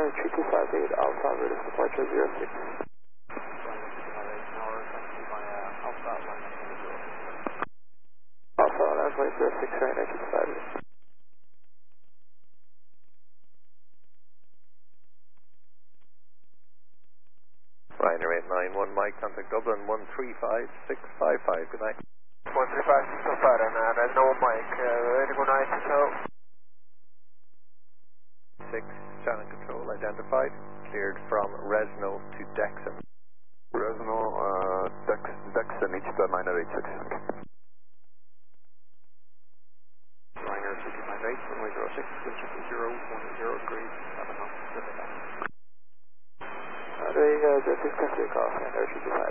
runway 3258 Alpha, ready for departure 06. Alpha, runway 06, runway 3258. Ryanair 891, Mike, contact Dublin 135655, good night. 135655, and no Mike, ready to go night, so. 6, channel control identified, cleared from Resno to Dexon. Resno, Dexon, each to 986. Ryanair 3258, runway 06, switch to 010 degrees, 7 knots, Pacific. The 06 country call, Ryanair 3258.